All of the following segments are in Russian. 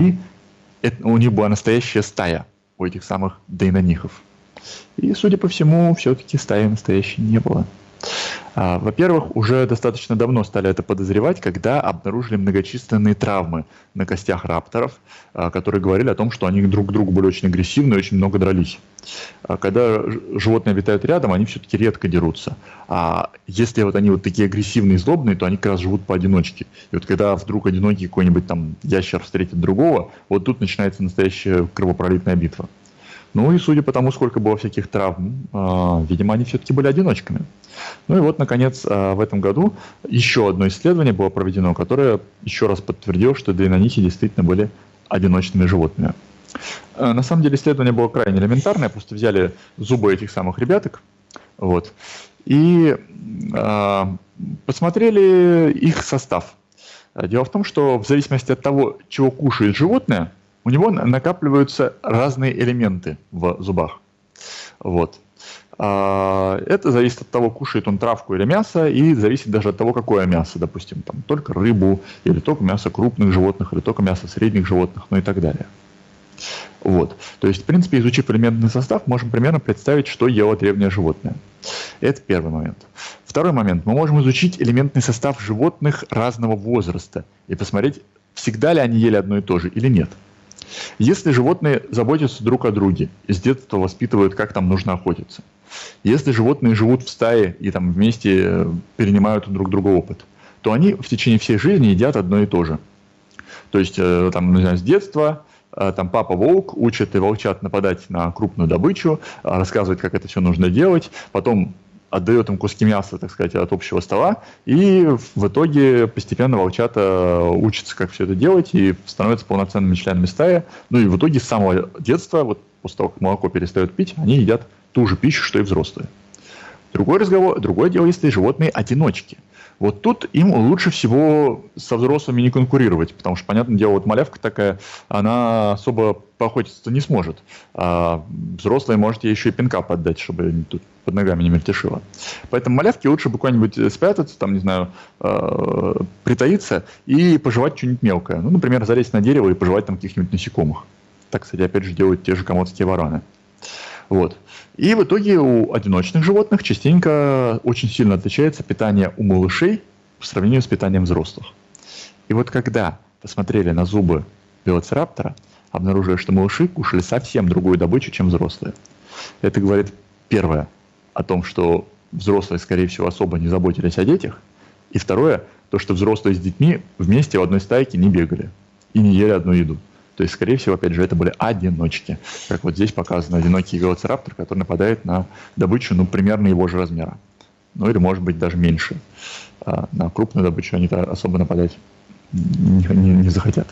у них была настоящая стая, у этих самых дейнонихов. И, судя по всему, все-таки стаи настоящей не было. Во-первых, уже достаточно давно стали это подозревать, когда обнаружили многочисленные травмы на костях рапторов, которые говорили о том, что они друг к другу были очень агрессивны и очень много дрались. Когда животные обитают рядом, они все-таки редко дерутся. А если вот они вот такие агрессивные и злобные, то они как раз живут поодиночке. И вот когда вдруг одинокий какой-нибудь там ящер встретит другого, вот тут начинается настоящая кровопролитная битва. Ну и судя по тому, сколько было всяких травм, видимо, они все-таки были одиночками. Ну и вот, наконец, в этом году еще одно исследование было проведено, которое еще раз подтвердило, что дейнонихи действительно были одиночными животными. На самом деле исследование было крайне элементарное, просто взяли зубы этих самых ребяток, вот, и посмотрели их состав. Дело в том, что в зависимости от того, чего кушает животное, у него накапливаются разные элементы в зубах. Вот. Это зависит от того, кушает он травку или мясо, и зависит даже от того, какое мясо, допустим, там, только рыбу, или только мясо крупных животных, или только мясо средних животных, ну и так далее. Вот. То есть, в принципе, изучив элементный состав, можем примерно представить, что ело древнее животное. Это первый момент. Второй момент. Мы можем изучить элементный состав животных разного возраста и посмотреть, всегда ли они ели одно и то же или нет. Если животные заботятся друг о друге и с детства воспитывают, как там нужно охотиться, если животные живут в стае и там вместе перенимают друг друга опыт, то они в течение всей жизни едят одно и то же. То есть там, не знаю, с детства там папа волк учит и волчат нападать на крупную добычу, рассказывает, как это все нужно делать, потом отдает им куски мяса, так сказать, от общего стола, и в итоге постепенно волчата учатся, как все это делать, и становятся полноценными членами стаи. Ну и в итоге с самого детства, вот после того, как молоко перестают пить, они едят ту же пищу, что и взрослые. Другое дело, если животные одиночки. Вот тут им лучше всего со взрослыми не конкурировать, потому что, понятное дело, вот малявка такая, она особо поохотиться не сможет. А взрослая может ей еще и пинка поддать, чтобы тут под ногами не мельтешила. Поэтому малявке лучше бы куда-нибудь спрятаться, там, не знаю, притаиться и пожевать что-нибудь мелкое. Ну, например, залезть на дерево и пожевать там каких-нибудь насекомых. Так, кстати, опять же делают те же комодские вороны. Вот. И в итоге у одиночных животных частенько очень сильно отличается питание у малышей по сравнению с питанием взрослых. И вот когда посмотрели на зубы велоцираптора, обнаружили, что малыши кушали совсем другую добычу, чем взрослые. Это говорит, первое, о том, что взрослые, скорее всего, особо не заботились о детях. И второе, то, что взрослые с детьми вместе в одной стайке не бегали и не ели одну еду. То есть, скорее всего, опять же, это были одиночки. Как вот здесь показано, одинокий велоцираптор, который нападает на добычу, ну, примерно его же размера. Ну, или, может быть, даже меньше. На крупную добычу они особо нападать не захотят.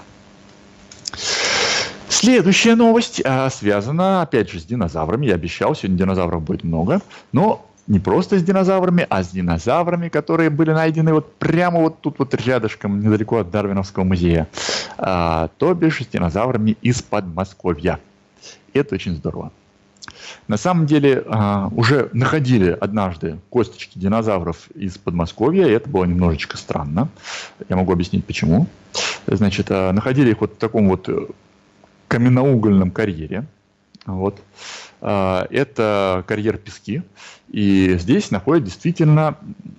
Следующая новость связана, опять же, с динозаврами. Я обещал, сегодня динозавров будет много. Но не просто с динозаврами, а с динозаврами, которые были найдены вот прямо вот тут вот рядышком, недалеко от Дарвиновского музея. То бишь с динозаврами из Подмосковья. Это очень здорово. На самом деле уже находили однажды косточки динозавров из Подмосковья, и это было немножечко странно. Я могу объяснить почему. Значит, находили их вот в таком вот каменноугольном карьере. Вот. Это карьер Пески. И здесь находят действительно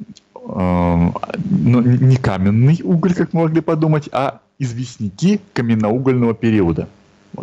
не каменный уголь, как мы могли подумать, а известняки каменноугольного периода. Вот.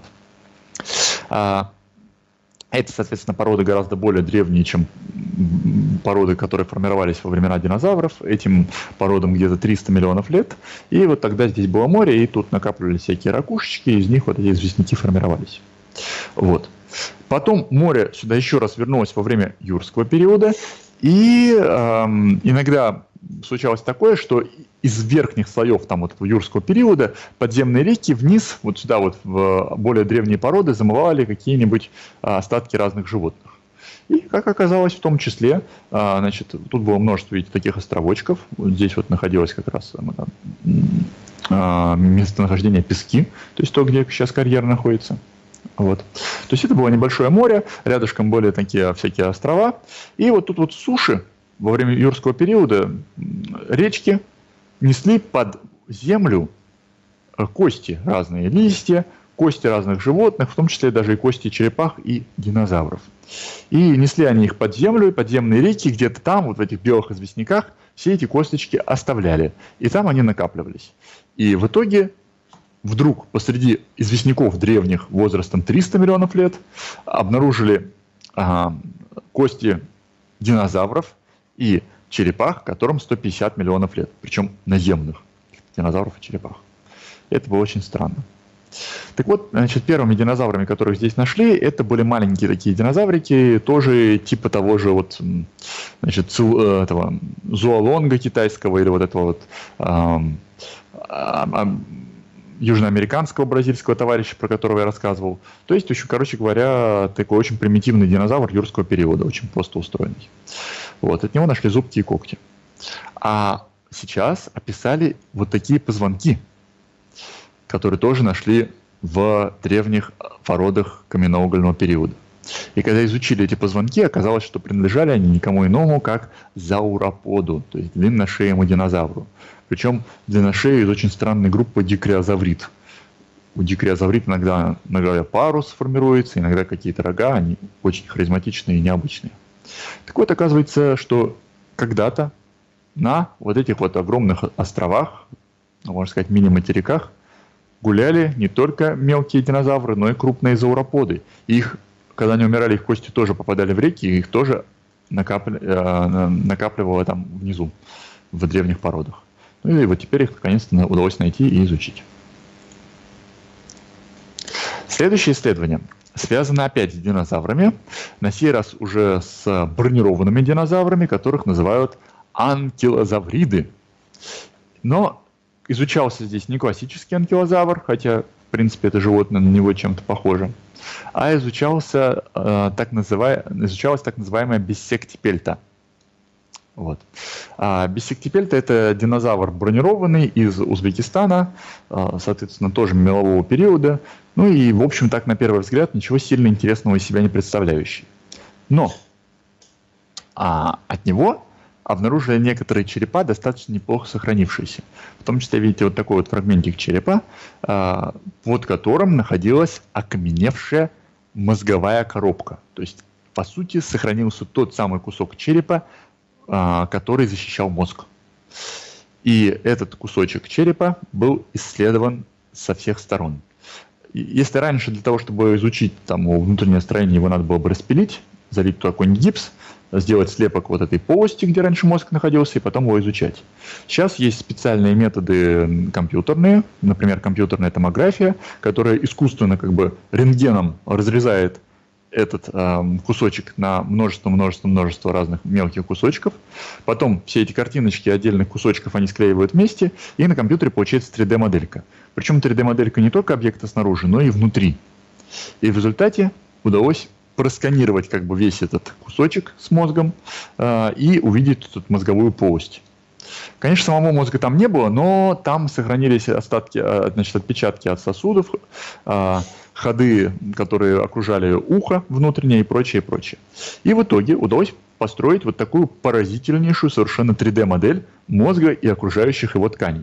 Это, соответственно, породы гораздо более древние, чем породы, которые формировались во времена динозавров. Этим породам где-то 300 миллионов лет. И вот тогда здесь было море, и тут накапливались всякие ракушечки, и из них вот эти известняки формировались. Вот. Потом море сюда еще раз вернулось во время юрского периода, и иногда случалось такое, что из верхних слоев там, вот, этого юрского периода подземные реки вниз, вот сюда вот в более древние породы замывали какие-нибудь остатки разных животных. И, как оказалось, в том числе, значит, тут было множество таких островочков. Вот здесь вот находилось как раз местонахождение Пески, то есть то, где сейчас карьер находится. Вот. То есть это было небольшое море, рядышком были такие всякие острова. И вот тут вот суши во время юрского периода речки несли под землю кости разные, листья, кости разных животных, в том числе даже и кости черепах и динозавров. И несли они их под землю, подземные реки, где-то там, вот в этих белых известняках, все эти косточки оставляли. И там они накапливались. И в итоге вдруг посреди известняков древних возрастом 300 миллионов лет обнаружили кости динозавров и черепах, которым 150 миллионов лет. Причем наземных динозавров и черепах. Это было очень странно. Так вот, значит, первыми динозаврами, которых здесь нашли, это были маленькие такие динозаврики, тоже типа того же вот, значит, этого зоолонга китайского или вот этого вот южноамериканского бразильского товарища, про которого я рассказывал. То есть, еще, короче говоря, такой очень примитивный динозавр юрского периода, очень просто устроенный. Вот, от него нашли зубки и когти. А сейчас описали вот такие позвонки, которые тоже нашли в древних породах каменноугольного периода. И когда изучили эти позвонки, оказалось, что принадлежали они никому иному, как зауроподу, то есть длинношеему динозавру. Причем длинношею из очень странной группы дикриозаврид. У дикриозаврид иногда на голове парус формируется, иногда какие-то рога, они очень харизматичные и необычные. Так вот, оказывается, что когда-то на вот этих вот огромных островах, можно сказать, мини-материках, гуляли не только мелкие динозавры, но и крупные зауроподы. Их, когда они умирали, их кости тоже попадали в реки, и их тоже накапливало там внизу, в древних породах. Ну и вот теперь их наконец-то удалось найти и изучить. Следующее исследование связано опять с динозаврами, на сей раз уже с бронированными динозаврами, которых называют анкилозавриды. Но изучался здесь не классический анкилозавр, хотя, в принципе, это животное на него чем-то похоже, а изучалась так называемая биссектипельта. Вот. Биссектипельта – это динозавр бронированный из Узбекистана, соответственно, тоже мелового периода, ну и, в общем, так, на первый взгляд, ничего сильно интересного из себя не представляющий. Но от него обнаружили некоторые черепа, достаточно неплохо сохранившиеся. В том числе, видите, вот такой вот фрагментик черепа, под которым находилась окаменевшая мозговая коробка. То есть, по сути, сохранился тот самый кусок черепа, который защищал мозг. И этот кусочек черепа был исследован со всех сторон. И если раньше для того, чтобы изучить там внутреннее строение, его надо было бы распилить, залить туда какой-нибудь гипс, сделать слепок вот этой полости, где раньше мозг находился, и потом его изучать. Сейчас есть специальные методы компьютерные, например, компьютерная томография, которая искусственно как бы рентгеном разрезает этот кусочек на множество разных мелких кусочков. Потом все эти картиночки отдельных кусочков они склеивают вместе, и на компьютере получается 3D-моделька. Причем 3D-моделька не только объекта снаружи, но и внутри. И в результате удалось просканировать как бы весь этот кусочек с мозгом и увидеть тут мозговую полость. Конечно, самого мозга там не было, но там сохранились остатки, значит, отпечатки от сосудов, ходы, которые окружали ухо внутреннее и прочее, прочее. И в итоге удалось построить вот такую поразительнейшую совершенно 3D-модель мозга и окружающих его тканей.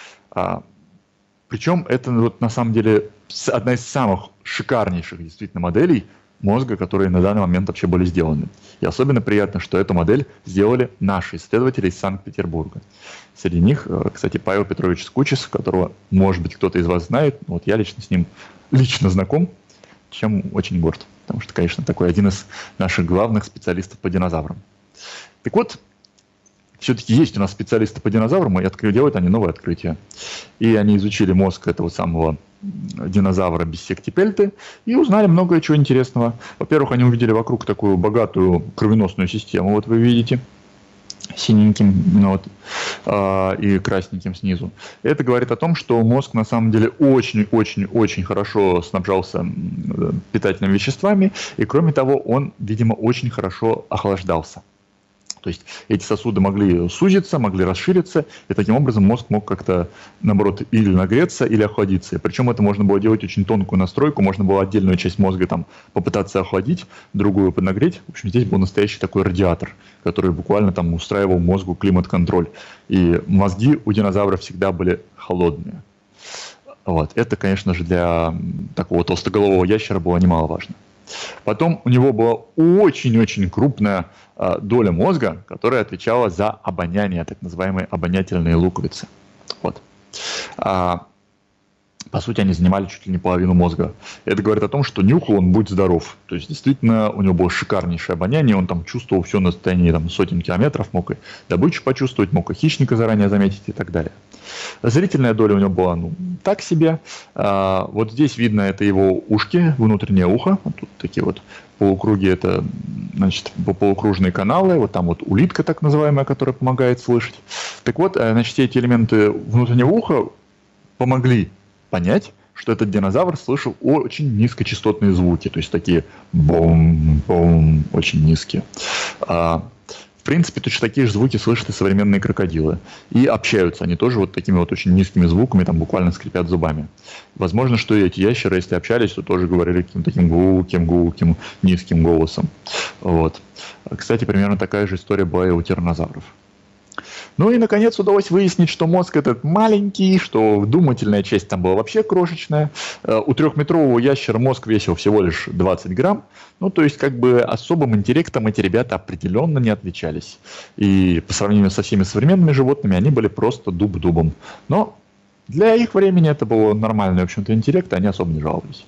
Причем это вот на самом деле одна из самых шикарнейших действительно моделей мозга, которые на данный момент вообще были сделаны. И особенно приятно, что эту модель сделали наши исследователи из Санкт-Петербурга. Среди них, кстати, Павел Петрович Скучис, которого, может быть, кто-то из вас знает. Вот я лично с ним знаком, чем очень горд. Потому что, конечно, такой один из наших главных специалистов по динозаврам. Так вот, все-таки есть у нас специалисты по динозаврам, и делают они новое открытие. И они изучили мозг этого самого динозавра биссектипельты и узнали много чего интересного. Во-первых, они увидели вокруг такую богатую кровеносную систему, вот вы видите, синеньким и красненьким снизу. Это говорит о том, что мозг на самом деле очень хорошо снабжался питательными веществами, и кроме того, он, видимо, очень хорошо охлаждался. То есть эти сосуды могли сузиться, могли расшириться, и таким образом мозг мог как-то, наоборот, или нагреться, или охладиться. Причем это можно было делать очень тонкую настройку, можно было отдельную часть мозга там попытаться охладить, другую поднагреть. В общем, здесь был настоящий такой радиатор, который буквально там устраивал мозгу климат-контроль. И мозги у динозавров всегда были холодные. Вот. Это, конечно же, для такого толстоголового ящера было немаловажно. Потом у него была очень-очень крупная доля мозга, которая отвечала за обоняние, так называемые обонятельные луковицы. Вот. По сути, они занимали чуть ли не половину мозга. Это говорит о том, что нюхал он будь здоров. То есть, действительно, у него было шикарнейшее обоняние, он там чувствовал все на расстоянии сотен километров, мог и добычу почувствовать, мог и хищника заранее заметить и так далее. Зрительная доля у него была, так себе. Вот здесь видно, это его ушки, внутреннее ухо. Вот тут такие вот полукруги, это, значит, полукружные каналы. Вот там вот улитка так называемая, которая помогает слышать. Так вот, значит, все эти элементы внутреннего уха помогли понять, что этот динозавр слышал очень низкочастотные звуки, то есть такие бом-бом, очень низкие. В принципе, точно такие же звуки слышат и современные крокодилы. И общаются они тоже вот такими вот очень низкими звуками, там буквально скрипят зубами. Возможно, что и эти ящеры, если общались, то тоже говорили каким-то таким гулким, низким голосом. Вот. Кстати, примерно такая же история была и у тираннозавров. Ну и, наконец, удалось выяснить, что мозг этот маленький, что думательная часть там была вообще крошечная. У трехметрового ящера мозг весил всего лишь 20 грамм. Ну, то есть, как бы особым интеллектом эти ребята определенно не отличались. И по сравнению со всеми современными животными, они были просто дуб дубом. Но для их времени это был нормальный, в общем-то, интеллект, и они особо не жаловались.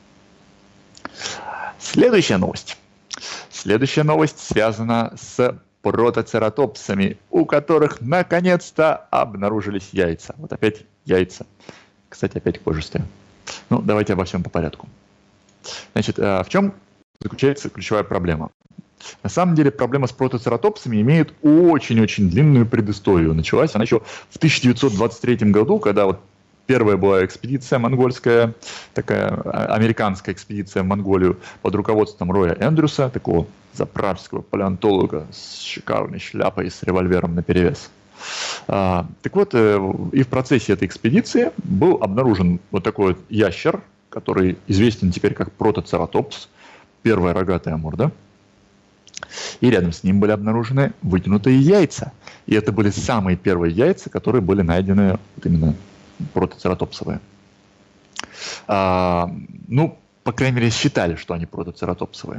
Следующая новость. Следующая новость связана с протоцератопсами, у которых наконец-то обнаружились яйца. Вот опять яйца. Кстати, опять кожистые. Ну, давайте обо всем по порядку. Значит, в чем заключается ключевая проблема? На самом деле проблема с протоцератопсами имеет очень-очень длинную предысторию. Началась она еще в 1923 году, когда вот первая была экспедиция монгольская, такая американская экспедиция в Монголию под руководством Роя Эндрюса, такого заправского палеонтолога с шикарной шляпой и с револьвером наперевес. Так вот, и в процессе этой экспедиции был обнаружен вот такой вот ящер, который известен теперь как протоцератопс, первая рогатая морда. И рядом с ним были обнаружены вытянутые яйца. И это были самые первые яйца, которые были найдены вот именно протоцератопсовые. Ну, по крайней мере, считали, что они протоцератопсовые.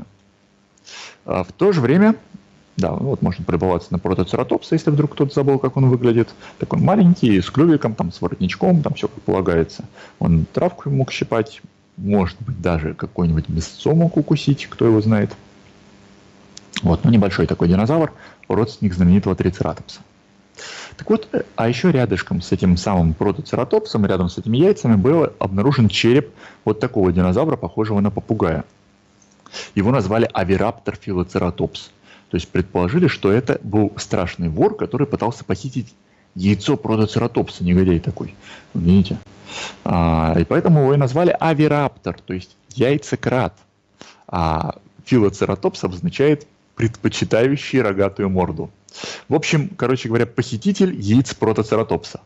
В то же время, да, вот можно полюбоваться на протоцератопса, если вдруг кто-то забыл, как он выглядит. Так он маленький, с клювиком, там, с воротничком, там все как полагается. Он травку мог щипать, может быть, даже какой-нибудь мясцо мог укусить, кто его знает. Вот, ну, небольшой такой динозавр, родственник знаменитого трицератопса. Так вот, а еще рядышком с этим самым протоцератопсом, рядом с этими яйцами, был обнаружен череп вот такого динозавра, похожего на попугая. Его назвали Авираптор филоцератопс. То есть предположили, что это был страшный вор, который пытался похитить яйцо протоцератопса, негодяй такой. Видите? И поэтому его и назвали Авираптор, то есть яйцекрат. А филоцератопс обозначает предпочитающий рогатую морду. В общем, короче говоря, похититель яиц протоцератопса.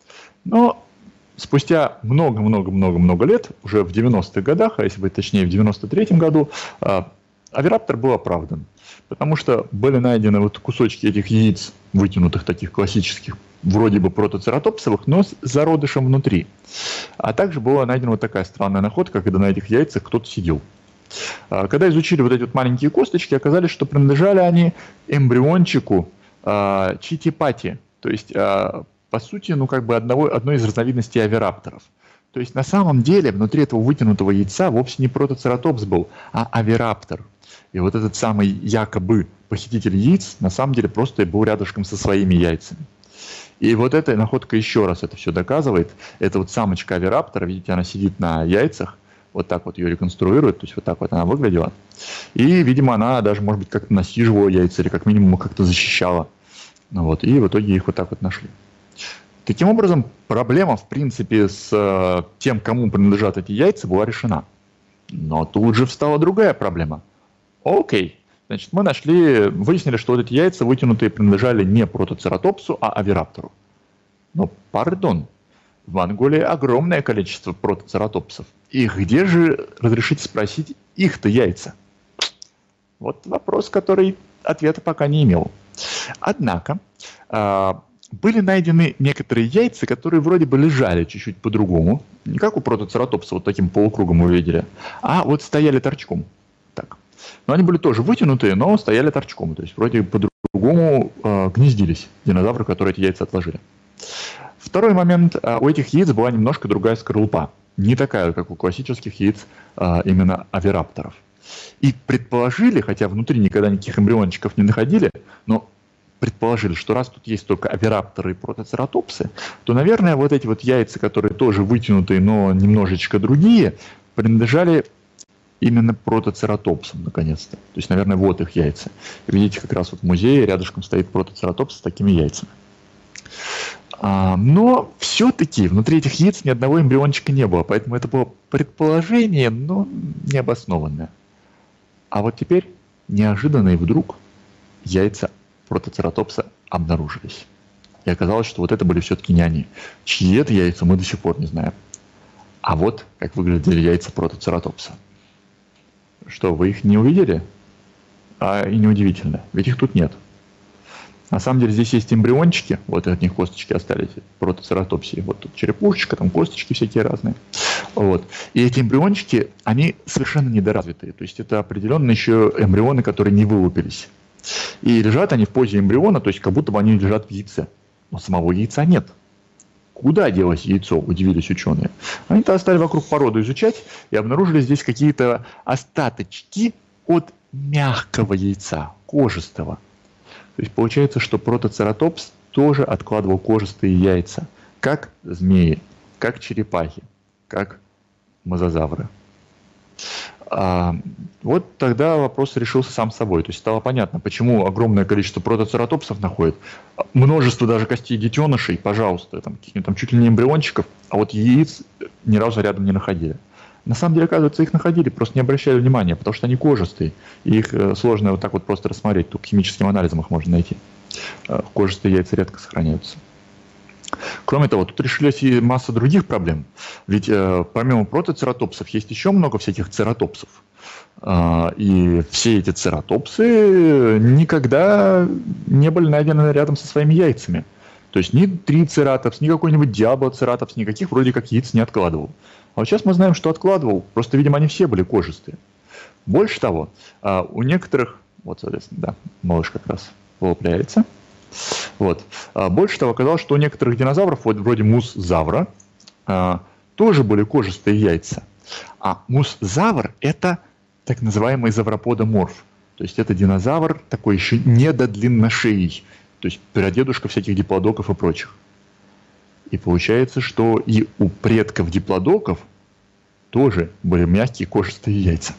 Но спустя много-много-много-много лет, уже в 90-х годах, а если быть точнее, в 93-м году, Авираптор был оправдан. Потому что были найдены вот кусочки этих яиц, вытянутых таких классических, вроде бы протоцератопсовых, но с зародышем внутри. А также была найдена вот такая странная находка, когда на этих яйцах кто-то сидел. Когда изучили вот эти вот маленькие косточки, оказалось, что принадлежали они эмбриончику читипати, то есть, по сути, ну, как бы одной из разновидностей авирапторов. То есть, на самом деле, внутри этого вытянутого яйца вовсе не протоцератопс был, а авираптор. И вот этот самый якобы похититель яиц, на самом деле, просто был рядышком со своими яйцами. И вот эта находка еще раз это все доказывает. Это вот самочка авираптора, видите, она сидит на яйцах, вот так вот ее реконструируют, то есть вот так вот она выглядела. И, видимо, она даже, может быть, как-то насиживала яйца или как минимум как-то защищала. Вот, и в итоге их вот так вот нашли. Таким образом, проблема, в принципе, с тем, кому принадлежат эти яйца, была решена. Но тут же встала другая проблема. Окей, значит, мы выяснили, что вот эти яйца вытянутые принадлежали не протоцератопсу, а авираптору. Но, пардон, в Монголии огромное количество протоцератопсов. И где же, разрешите спросить, их-то яйца? Вот вопрос, который ответа пока не имел. Однако, были найдены некоторые яйца, которые вроде бы лежали чуть-чуть по-другому. Не как у протоцератопса, вот таким полукругом мы увидели, а вот стояли торчком. Так. Но они были тоже вытянутые, но стояли торчком. То есть вроде по-другому гнездились динозавры, которые эти яйца отложили. Второй момент. У этих яиц была немножко другая скорлупа. Не такая, как у классических яиц именно овирапторов. И предположили, хотя внутри никогда никаких эмбриончиков не находили, но предположили, что раз тут есть только овирапторы и протоцератопсы, то, наверное, вот эти вот яйца, которые тоже вытянутые, но немножечко другие, принадлежали именно протоцератопсам, наконец-то. То есть, наверное, вот их яйца. Видите, как раз вот в музее рядышком стоит протоцератопс с такими яйцами. Но все-таки внутри этих яиц ни одного эмбриончика не было, поэтому это было предположение, но необоснованное. А вот теперь неожиданно и вдруг яйца протоцератопса обнаружились. И оказалось, что вот это были все-таки не они. Чьи это яйца, мы до сих пор не знаем. А вот как выглядели яйца протоцератопса. Что, вы их не увидели? И неудивительно, ведь их тут нет. На самом деле здесь есть эмбриончики, вот от них косточки остались, протоцератопсии. Вот тут черепушечка, там косточки всякие разные. Вот. И эти эмбриончики, они совершенно недоразвитые. То есть это определенно еще эмбрионы, которые не вылупились. И лежат они в позе эмбриона, то есть как будто бы они лежат в яйце. Но самого яйца нет. Куда делось яйцо, удивились ученые. Они-то стали вокруг породу изучать и обнаружили здесь какие-то остаточки от мягкого яйца, кожистого. То есть получается, что протоцератопс тоже откладывал кожистые яйца, как змеи, как черепахи, как мозазавры. Вот тогда вопрос решился сам собой. То есть стало понятно, почему огромное количество протоцератопсов находит. Множество даже костей детенышей, пожалуйста, там чуть ли не эмбриончиков, а вот яиц ни разу рядом не находили. На самом деле, оказывается, их находили, просто не обращали внимания, потому что они кожистые, и их сложно вот так вот просто рассмотреть, только химическим анализом их можно найти. Кожистые яйца редко сохраняются. Кроме того, тут решились и масса других проблем. Ведь помимо протоцератопсов есть еще много всяких цератопсов. И все эти цератопсы никогда не были найдены рядом со своими яйцами. То есть ни трицератопс, ни какой-нибудь диаблоцератопс никаких вроде как яиц не откладывал. А вот сейчас мы знаем, что откладывал, просто, видимо, они все были кожистые. Больше того, у некоторых, вот, соответственно, да, малыш как раз вылупляется. Вот. Больше того, оказалось, что у некоторых динозавров, вот вроде мусзавра, тоже были кожистые яйца. А мусзавр – это так называемый завроподоморф. То есть это динозавр такой еще недодлинношеий, то есть прадедушка всяких диплодоков и прочих. И получается, что и у предков диплодоков тоже были мягкие кожистые яйца.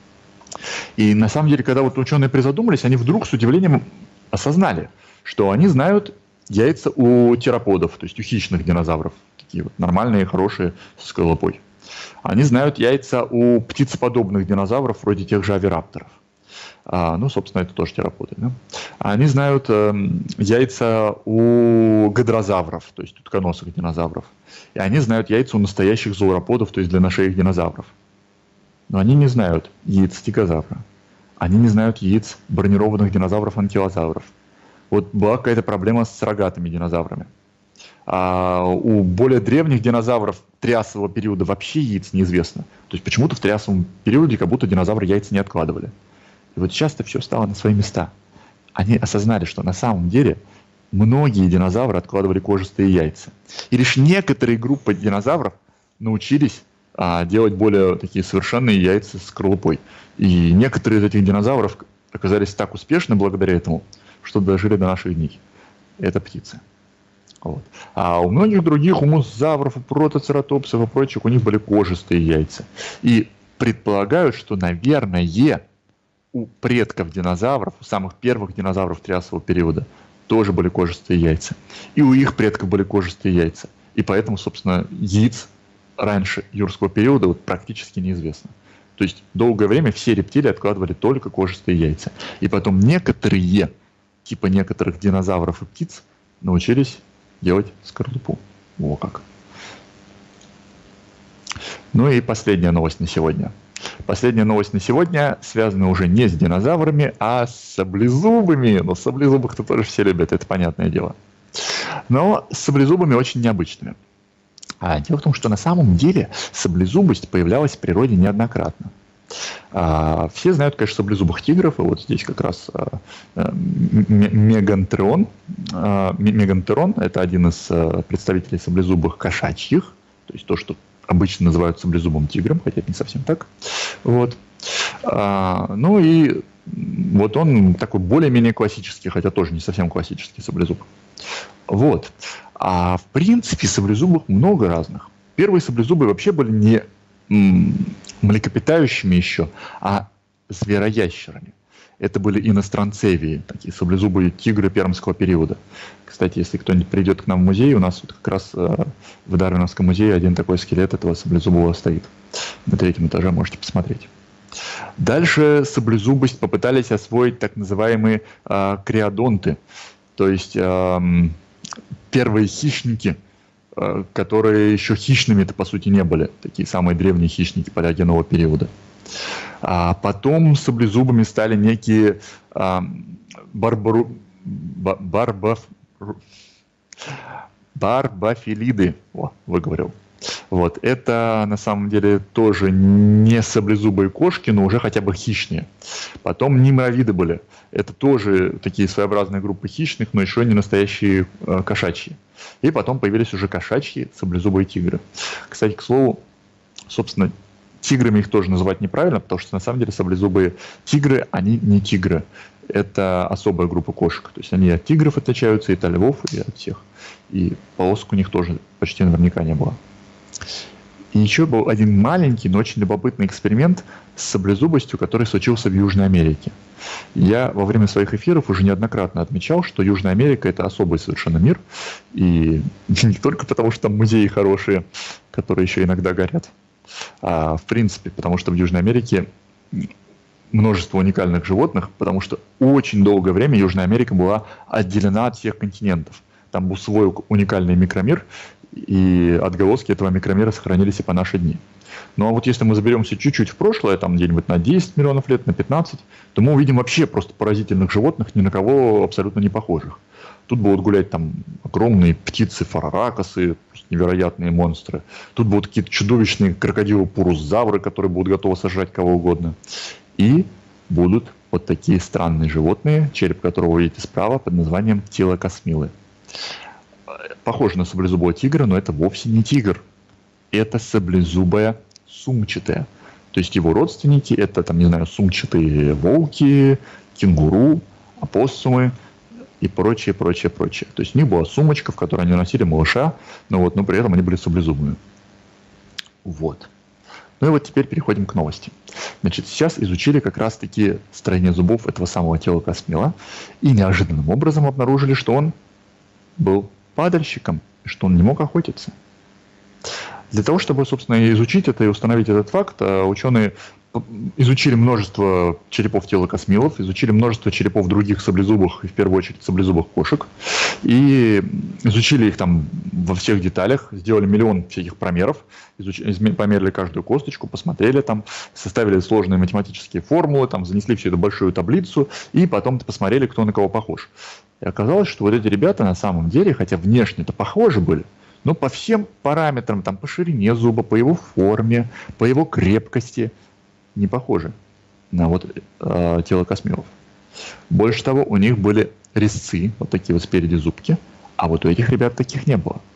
И на самом деле, когда вот ученые призадумались, они вдруг с удивлением осознали, что они знают яйца у тероподов, то есть у хищных динозавров, такие вот нормальные, хорошие, со скорлупой. Они знают яйца у птицеподобных динозавров, вроде тех же овирапторов. Ну, собственно, это тоже тероподы. Да? Они знают яйца у гадрозавров, то есть утконосых динозавров. И они знают яйца у настоящих зоороподов, то есть длинношеих динозавров. Но они не знают яиц стегозавра. Они не знают яиц бронированных динозавров-анкилозавров. Вот была какая-то проблема с рогатыми динозаврами. А у более древних динозавров триасового периода вообще яиц неизвестно. То есть почему-то в триасовом периоде как будто динозавры яйца не откладывали. И вот сейчас-то все стало на свои места. Они осознали, что на самом деле многие динозавры откладывали кожистые яйца. И лишь некоторые группы динозавров научились делать более такие совершенные яйца с скорлупой. И некоторые из этих динозавров оказались так успешны благодаря этому, что дожили до наших дней. Это птицы. Вот. А у многих других, у мусзавров, у протоцератопсов и прочих, у них были кожистые яйца. И предполагают, что, наверное, у предков динозавров, у самых первых динозавров триасового периода, тоже были кожистые яйца. И у их предков были кожистые яйца. И поэтому, собственно, яиц раньше юрского периода вот практически неизвестно. То есть долгое время все рептилии откладывали только кожистые яйца. И потом некоторые, типа некоторых динозавров и птиц, научились делать скорлупу. Во как. Ну и последняя новость на сегодня. Последняя новость на сегодня связана уже не с динозаврами, а с саблезубыми. Но саблезубых-то тоже все любят, это понятное дело. но с саблезубыми очень необычными. Дело в том, что на самом деле саблезубость появлялась в природе неоднократно. Все знают, конечно, саблезубых тигров, и вот здесь как раз мегантерон. Мегантерон – это один из представителей саблезубых кошачьих, то есть то, что обычно называют саблезубым тигром, хотя это не совсем так. Вот. Ну и вот он такой более-менее классический, хотя тоже не совсем классический саблезуб. Вот. А в принципе саблезубых много разных. Первые саблезубы вообще были не млекопитающими еще, а звероящерами. Это были иностранцевии, такие саблезубые тигры пермского периода. Кстати, если кто-нибудь придет к нам в музей, у нас вот как раз в Дарвиновском музее один такой скелет этого саблезубого стоит. На 3-м этаже можете посмотреть. Дальше саблезубость попытались освоить так называемые криодонты, то есть первые хищники, которые еще хищными-то по сути не были, такие самые древние хищники палеогенового периода. А потом саблезубами стали некие барбофилиды. Выговорил. Вот. Это на самом деле тоже не саблезубые кошки, но уже хотя бы хищные. Потом нимровиды были. Это тоже такие своеобразные группы хищных, но еще не настоящие кошачьи. И потом появились уже кошачьи саблезубые тигры. Кстати, к слову, собственно, тиграми их тоже называть неправильно, потому что на самом деле саблезубые тигры, они не тигры. Это особая группа кошек. То есть они от тигров отличаются, и от львов, и от всех. И полосок у них тоже почти наверняка не было. И еще был один маленький, но очень любопытный эксперимент с саблезубостью, который случился в Южной Америке. Я во время своих эфиров уже неоднократно отмечал, что Южная Америка – это особый совершенно мир. И не только потому, что там музеи хорошие, которые еще иногда горят, а в принципе, потому что в Южной Америке множество уникальных животных, потому что очень долгое время Южная Америка была отделена от всех континентов. Там был свой уникальный микромир, и отголоски этого микромира сохранились и по наши дни. Ну а вот если мы заберемся чуть-чуть в прошлое, там где-нибудь на 10 миллионов лет, на 15, то мы увидим вообще просто поразительных животных, ни на кого абсолютно не похожих. Тут будут гулять там огромные птицы, фараракосы, невероятные монстры. Тут будут какие-то чудовищные крокодилы-пурузавры, которые будут готовы сожрать кого угодно. И будут вот такие странные животные, череп которого вы видите справа, под названием тилокосмилы. Похоже на саблезубого тигра, но это вовсе не тигр. Это саблезубая сумчатая. То есть его родственники — это, там, не знаю, сумчатые волки, кенгуру, опоссумы и прочее, прочее, прочее. То есть у них была сумочка, в которой они носили малыша, но при этом они были саблезубыми. Вот. Ну и вот теперь переходим к новости. Значит, сейчас изучили как раз-таки строение зубов этого самого тилокосмила и неожиданным образом обнаружили, что он был падальщиком, и что он не мог охотиться. Для того, чтобы, собственно, изучить это и установить этот факт, ученые изучили множество черепов тилокосмилов, изучили множество черепов других саблезубых, и в первую очередь саблезубых кошек, и изучили их там во всех деталях, сделали миллион всяких промеров, померили каждую косточку, посмотрели там, составили сложные математические формулы, там, занесли все это в большую таблицу, и потом посмотрели, кто на кого похож. И оказалось, что вот эти ребята на самом деле, хотя внешне-то похожи были, но по всем параметрам, там, по ширине зуба, по его форме, по его крепкости, не похожи на вот тилокосмилов. Больше того, у них были резцы, вот такие вот спереди зубки, а вот у этих ребят таких не было.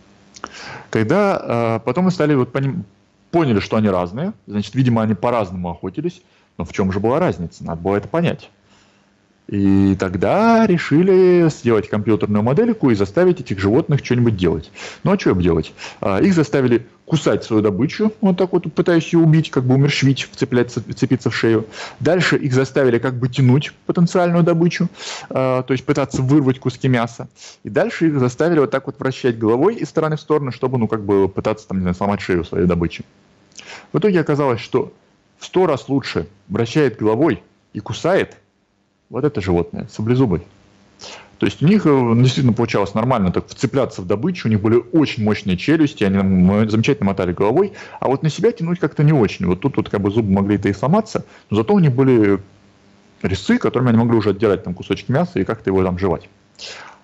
Когда потом мы стали вот поняли, что они разные, значит, видимо, они по-разному охотились, но в чем же была разница? Надо было это понять. И тогда решили сделать компьютерную модельку и заставить этих животных что-нибудь делать. Ну а что им делать? Их заставили кусать свою добычу, вот так вот, пытаясь ее убить, как бы умерщвить, вцепиться в шею. Дальше их заставили как бы тянуть потенциальную добычу, то есть пытаться вырвать куски мяса. И дальше их заставили вот так вот вращать головой из стороны в сторону, чтобы, ну, как бы пытаться, там, не знаю, сломать шею своей добычи. В итоге оказалось, что в 100 раз лучше вращает головой и кусает вот это животное, саблезубый. То есть у них действительно получалось нормально так вцепляться в добычу, у них были очень мощные челюсти, они замечательно мотали головой, а вот на себя тянуть как-то не очень. Вот тут вот как бы зубы могли-то и сломаться, но зато у них были резцы, которыми они могли уже отдирать там кусочки мяса и как-то его там жевать.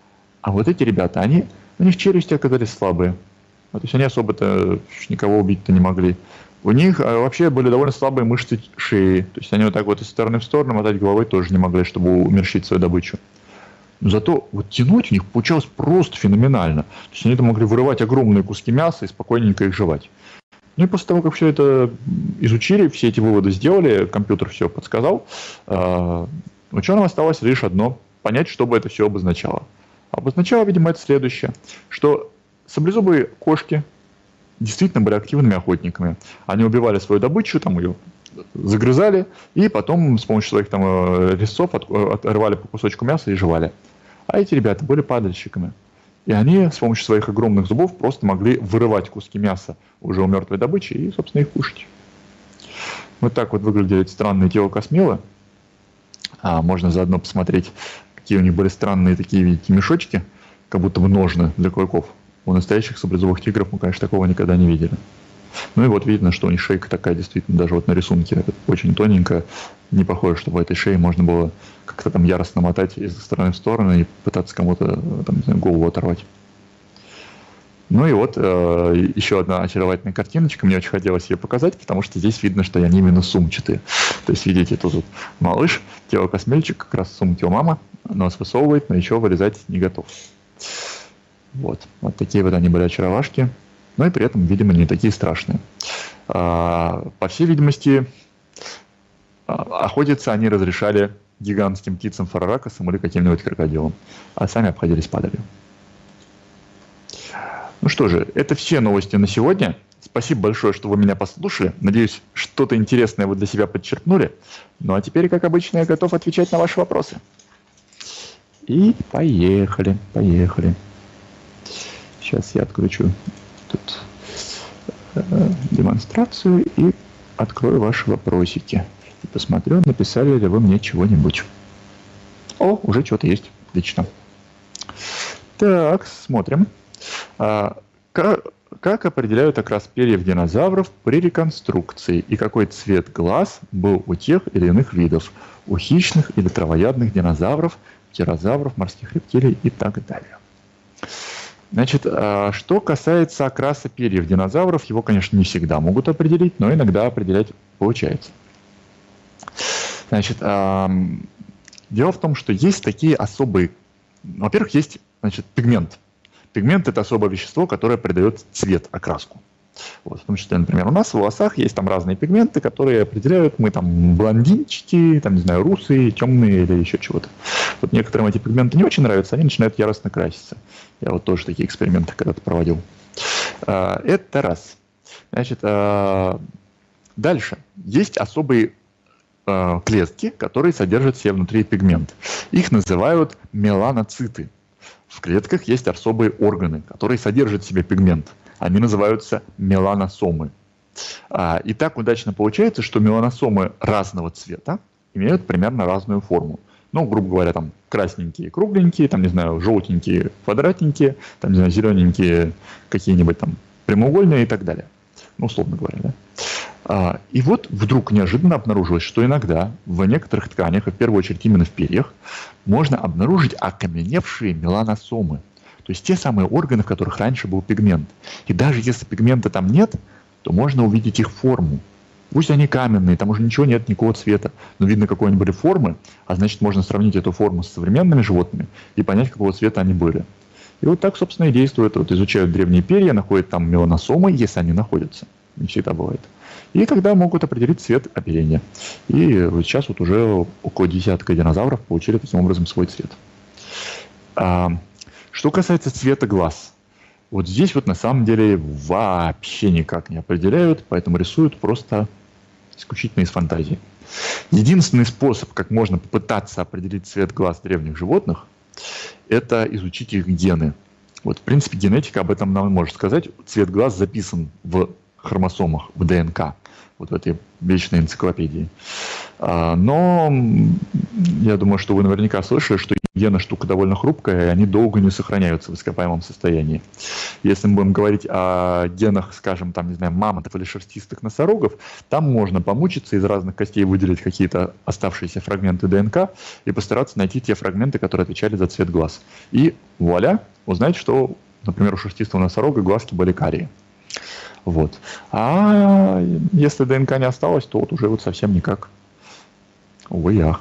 А вот эти ребята, у них челюсти оказались слабые. То есть они особо-то никого убить-то не могли. У них вообще были довольно слабые мышцы шеи. То есть они вот так вот из стороны в сторону мотать головой тоже не могли, чтобы умерщвить свою добычу. Но зато вот тянуть у них получалось просто феноменально. То есть они там могли вырывать огромные куски мяса и спокойненько их жевать. Ну и после того, как все это изучили, все эти выводы сделали, компьютер все подсказал, ученым осталось лишь одно – понять, что бы это все обозначало. Обозначало, видимо, это следующее, что саблезубые кошки действительно были активными охотниками. Они убивали свою добычу, там ее загрызали, и потом с помощью своих там резцов отрывали по кусочку мяса и жевали. А эти ребята были падальщиками. И они с помощью своих огромных зубов просто могли вырывать куски мяса уже у мертвой добычи и, собственно, их кушать. Вот так вот выглядели эти странные теокосмилы. Можно заодно посмотреть, какие у них были странные такие, видите, мешочки, как будто бы ножны для клыков. У настоящих саблезубых тигров мы, конечно, такого никогда не видели. Ну и вот видно, что у них шейка такая действительно, даже вот на рисунке, очень тоненькая. Не похоже, что в этой шее можно было как-то там яростно мотать из стороны в сторону и пытаться кому-то там, не знаю, голову оторвать. Ну и вот еще одна очаровательная картиночка. Мне очень хотелось ее показать, потому что здесь видно, что они именно сумчатые. То есть, видите, тут вот малыш, теокосмельчик, как раз сумки у мамы, нос высовывает, но еще вылезать не готов. Вот такие вот они были очаровашки. Но и при этом, видимо, не такие страшные. По всей видимости, охотиться они разрешали гигантским птицам фараракосам или каким-нибудь крокодилам, а сами обходились падалью. Ну что же, это все новости на сегодня. Спасибо большое, что вы меня послушали. Надеюсь, что-то интересное вы для себя подчеркнули. Ну а теперь, как обычно, я готов отвечать на ваши вопросы. И поехали. Сейчас я отключу тут демонстрацию и открою ваши вопросики. И посмотрю, написали ли вы мне чего-нибудь. О, уже что-то есть. Отлично. Так, смотрим. Как определяют окрас перьев динозавров при реконструкции? И какой цвет глаз был у тех или иных видов? У хищных или травоядных динозавров, птерозавров, морских рептилий и так далее. Значит, что касается окраса перьев динозавров, его, конечно, не всегда могут определить, но иногда определять получается. Значит, дело в том, что есть такие особые... Во-первых, есть, значит, пигмент. Пигмент – это особое вещество, которое придает цвет, окраску. Вот, в том числе, например, у нас в волосах есть там разные пигменты, которые определяют, мы там блондинчики, там, не знаю, русые, темные или еще чего-то. Вот некоторым эти пигменты не очень нравятся, они начинают яростно краситься. Я вот тоже такие эксперименты когда-то проводил. Это раз. Значит, дальше. Есть особые клетки, которые содержат в себе внутри пигмент. Их называют меланоциты. В клетках есть особые органы, которые содержат в себе пигмент. Они называются меланосомы. И так удачно получается, что меланосомы разного цвета имеют примерно разную форму. Ну, грубо говоря, там красненькие, кругленькие, там, не знаю, желтенькие, квадратненькие, там, не знаю, зелененькие, какие-нибудь там прямоугольные и так далее. Ну, условно говоря, да. И вот вдруг неожиданно обнаружилось, что иногда в некоторых тканях, и в первую очередь именно в перьях, можно обнаружить окаменевшие меланосомы. То есть те самые органы, в которых раньше был пигмент. И даже если пигмента там нет, то можно увидеть их форму. Пусть они каменные, там уже ничего нет, никакого цвета, но видно, какой они были формы, а значит, можно сравнить эту форму с современными животными и понять, какого цвета они были. И вот так, собственно, и действует. Вот изучают древние перья, находят там меланосомы, если они находятся. Не всегда бывает. И тогда могут определить цвет оперения. И вот сейчас вот уже около десятка динозавров получили таким образом свой цвет. Что касается цвета глаз. Вот здесь вот на самом деле вообще никак не определяют, поэтому рисуют просто исключительно из фантазии. Единственный способ, как можно попытаться определить цвет глаз древних животных, это изучить их гены. Вот, в принципе, генетика об этом нам может сказать. Цвет глаз записан в хромосомах, в ДНК. вот в этой вечной энциклопедии. Но я думаю, что вы наверняка слышали, что гены штука довольно хрупкая, и они долго не сохраняются в ископаемом состоянии. Если мы будем говорить о генах, скажем, там, не знаю, мамонтов или шерстистых носорогов, там можно помучиться, из разных костей выделить какие-то оставшиеся фрагменты ДНК и постараться найти те фрагменты, которые отвечали за цвет глаз. И вуаля, узнать, что, например, у шерстистого носорога глазки были карие. Вот. А если ДНК не осталось, то вот уже вот совсем никак. Увы, ях.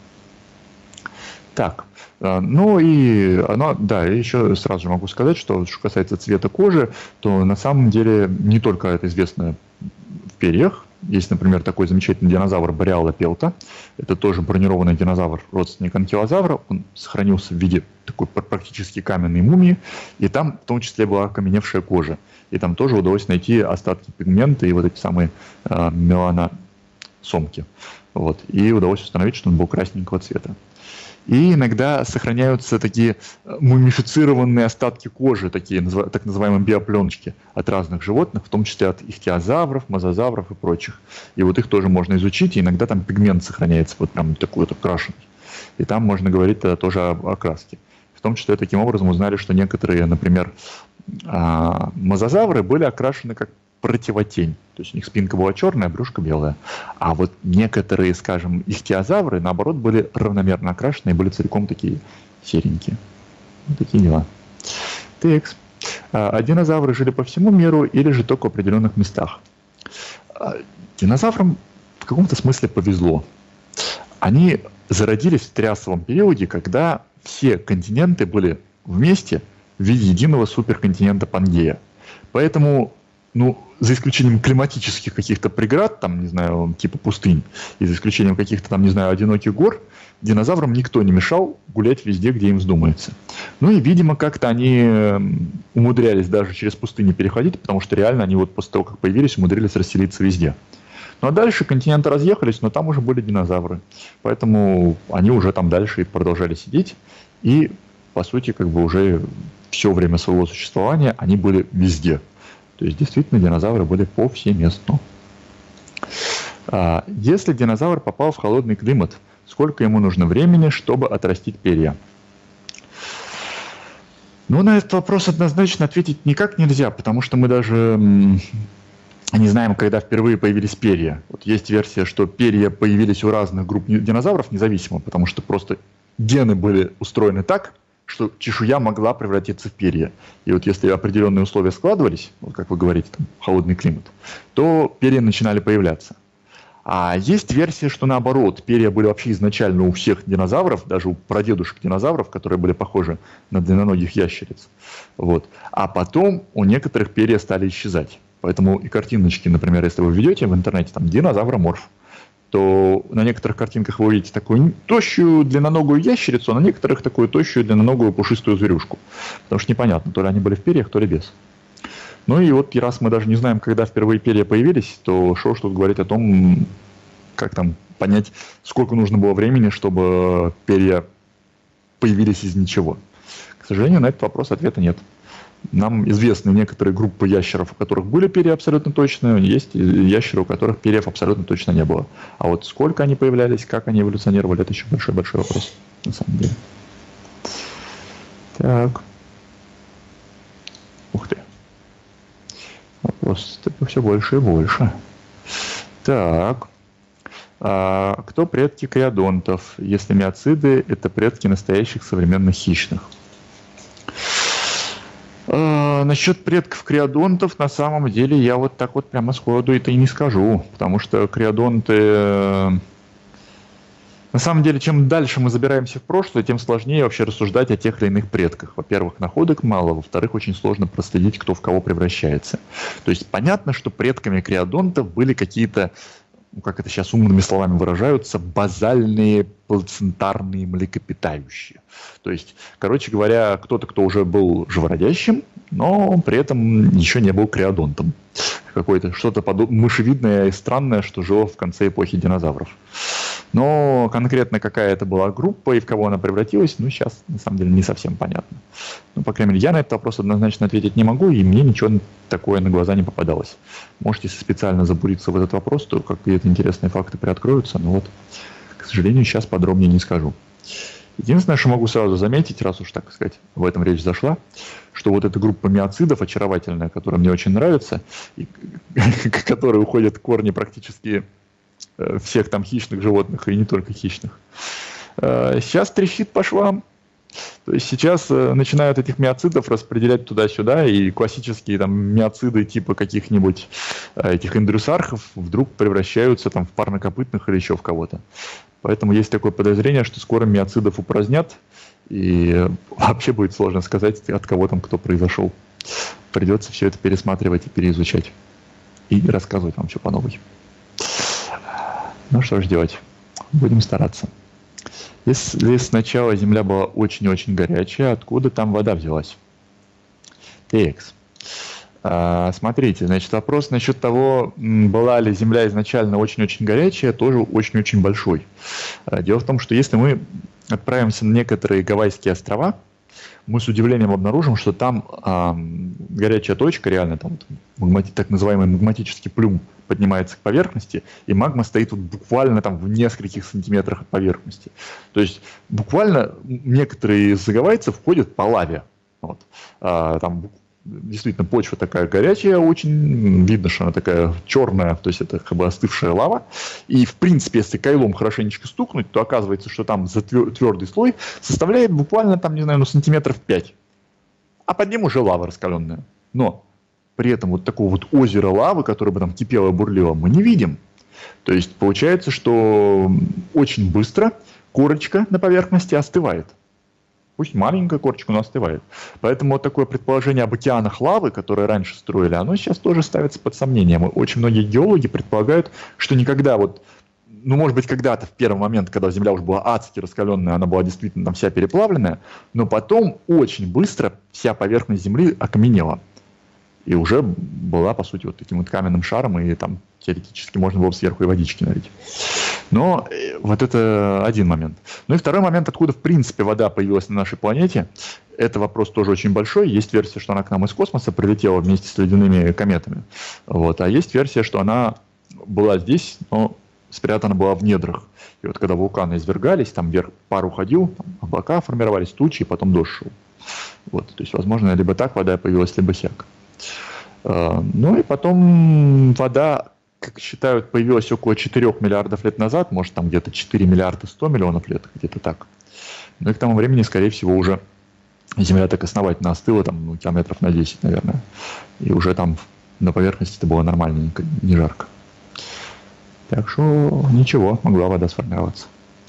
Так, ну и да, еще сразу же могу сказать, что касается цвета кожи, то на самом деле не только это известно в перьях. Есть, например, такой замечательный динозавр Бориалопелта. Это тоже бронированный динозавр, родственник анкилозавра. Он сохранился в виде такой практически каменной мумии, и там в том числе была окаменевшая кожа. И там тоже удалось найти остатки пигмента и вот эти самые меланосомки. Вот. И удалось установить, что он был красненького цвета. И иногда сохраняются такие мумифицированные остатки кожи, такие так называемые биопленочки от разных животных, в том числе от ихтиозавров, мозазавров и прочих. И вот их тоже можно изучить, и иногда там пигмент сохраняется вот прям такой вот окрашенный. И там можно говорить тогда тоже об окраске. В том числе таким образом узнали, что некоторые, например, мозазавры были окрашены как противотень. То есть у них спинка была черная, а брюшко белое. А вот некоторые, скажем, ихтиозавры, наоборот, были равномерно окрашены и были целиком такие серенькие. Вот такие дела. Текст. А динозавры жили по всему миру или же только в определенных местах? Динозаврам в каком-то смысле повезло. Они зародились в триасовом периоде, когда все континенты были вместе в виде единого суперконтинента Пангея. Поэтому, за исключением климатических каких-то преград, там, не знаю, типа пустынь, и за исключением каких-то там, не знаю, одиноких гор, динозаврам никто не мешал гулять везде, где им вздумается. Ну и, видимо, как-то они умудрялись даже через пустыни переходить, потому что реально они вот после того, как появились, умудрились расселиться везде. Ну а дальше континенты разъехались, но там уже были динозавры. Поэтому они уже там дальше и продолжали сидеть. И, по сути, как бы уже все время своего существования они были везде. То есть, действительно, динозавры были повсеместно. Если динозавр попал в холодный климат, сколько ему нужно времени, чтобы отрастить перья? На этот вопрос однозначно ответить никак нельзя, потому что мы даже не знаем, когда впервые появились перья. Вот есть версия, что перья появились у разных групп динозавров независимо, потому что просто гены были устроены так, что чешуя могла превратиться в перья. И вот если определенные условия складывались, вот как вы говорите, там, холодный климат, то перья начинали появляться. А есть версия, что наоборот, перья были вообще изначально у всех динозавров, даже у прадедушек динозавров, которые были похожи на длинноногих ящериц. Вот. А потом у некоторых перья стали исчезать. Поэтому и картиночки, например, если вы введете в интернете там динозавроморф, то на некоторых картинках вы увидите такую тощую длинноногую ящерицу, а на некоторых такую тощую длинноногую пушистую зверюшку. Потому что непонятно, то ли они были в перьях, то ли без. Ну и вот раз мы даже не знаем, когда впервые перья появились, то что ж тут говорить о том, как там понять, сколько нужно было времени, чтобы перья появились из ничего. К сожалению, на этот вопрос ответа нет. Нам известны некоторые группы ящеров, у которых были перья абсолютно точно, есть ящеры, у которых перьев абсолютно точно не было. А вот сколько они появлялись, как они эволюционировали, это еще большой-большой вопрос, на самом деле. Так. Ух ты. Вопрос все больше и больше. Так. Кто предки криодонтов, если миоциды – это предки настоящих современных хищных? Насчет предков криодонтов, на самом деле, я вот так вот прямо сходу это и не скажу, потому что криодонты... На самом деле, чем дальше мы забираемся в прошлое, тем сложнее вообще рассуждать о тех или иных предках. Во-первых, находок мало, во-вторых, очень сложно проследить, кто в кого превращается. То есть понятно, что предками криодонтов были какие-то, как это сейчас умными словами выражаются, базальные плацентарные млекопитающие. То есть, короче говоря, кто-то, кто уже был живородящим, но при этом еще не был криодонтом. Какое-то что-то мышевидное и странное, что жило в конце эпохи динозавров. Но конкретно какая это была группа и в кого она превратилась, ну, сейчас на самом деле не совсем понятно. Ну, по крайней мере, я на этот вопрос однозначно ответить не могу, и мне ничего такое на глаза не попадалось. Может, если специально забуриться в этот вопрос, то какие-то интересные факты приоткроются, но вот, к сожалению, сейчас подробнее не скажу. Единственное, что могу сразу заметить, раз уж, так сказать, в этом речь зашла, что вот эта группа миоцидов очаровательная, которая мне очень нравится, и к которой уходят корни практически всех там хищных животных, и не только хищных, сейчас трещит по швам. То есть сейчас начинают этих миоцидов распределять туда-сюда, и классические там миоциды типа каких-нибудь этих индрюсархов вдруг превращаются там в парнокопытных или еще в кого-то. Поэтому есть такое подозрение, что скоро миоцидов упразднят, и вообще будет сложно сказать, от кого там кто произошел. Придется все это пересматривать и переизучать. И рассказывать вам все по новой. Ну что ж делать? Будем стараться. Если сначала земля была очень-очень горячая, откуда там вода взялась? Текс. Смотрите, значит, вопрос насчет того, была ли земля изначально очень-очень горячая, тоже очень-очень большой. Дело в том, что если мы отправимся на некоторые Гавайские острова, мы с удивлением обнаружим, что там горячая точка, реально там так называемый магматический плюм поднимается к поверхности, и магма стоит вот буквально там в нескольких сантиметрах от поверхности. То есть буквально некоторые из гавайцев ходят по лаве. Вот. Там действительно почва такая горячая, очень видно, что она такая черная, то есть это как бы остывшая лава. И в принципе, если кайлом хорошенечко стукнуть, то оказывается, что там твердый слой составляет буквально там, не знаю, ну сантиметров 5. А под ним уже лава раскаленная. Но при этом вот такого вот озера лавы, которое бы там кипело, бурлило, мы не видим. То есть получается, что очень быстро корочка на поверхности остывает. Пусть маленькая корочка, но остывает. Поэтому вот такое предположение об океанах лавы, которое раньше строили, оно сейчас тоже ставится под сомнением. Очень многие геологи предполагают, что никогда вот, ну, может быть, когда-то в первый момент, когда Земля уже была адски раскаленная, она была действительно там вся переплавленная, но потом очень быстро вся поверхность Земли окаменела. И уже была, по сути, вот таким вот каменным шаром, и там теоретически можно было сверху и водички налить. Но вот это один момент. Ну и второй момент, откуда в принципе вода появилась на нашей планете, это вопрос тоже очень большой. Есть версия, что она к нам из космоса прилетела вместе с ледяными кометами. Вот. А есть версия, что она была здесь, но спрятана была в недрах. И вот когда вулканы извергались, там вверх пар уходил, там облака формировались, тучи, и потом дождь шел. Вот. То есть, возможно, либо так вода появилась, либо сяк. Ну и потом вода, как считают, появилась около 4 миллиардов лет назад, может там где-то 4 миллиарда 100 миллионов лет, где-то так. Ну и к тому времени, скорее всего, уже Земля так основательно остыла, там, ну, километров на 10, наверное. И уже там на поверхности это было нормально, не жарко. Так что ничего, могла вода сформироваться.